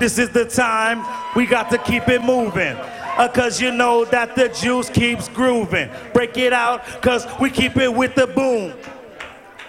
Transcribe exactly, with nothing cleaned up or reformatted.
This is the time we got to keep it moving. Uh, cause you know that the juice keeps grooving. Break it out, cause we keep it with the boom.